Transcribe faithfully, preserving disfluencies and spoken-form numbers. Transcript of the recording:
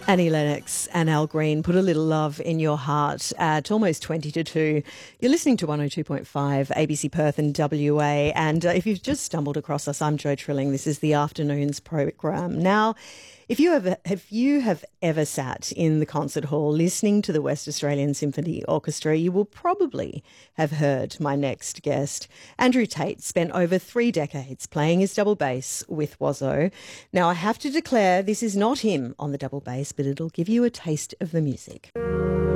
Annie Lennox and Al Green, Put a Little Love in Your Heart at almost twenty to two. You're listening to one oh two point five A B C Perth and W A. And uh, if you've just stumbled across us, I'm Jo Trilling. This is the afternoons program. Now, if you have, if you have ever sat in the concert hall listening to the West Australian Symphony Orchestra, you will probably have heard my next guest. Andrew Tate spent over three decades playing his double bass with Wazzo. Now, I have to declare this is not him on the double bass, but it'll give you a taste of the music.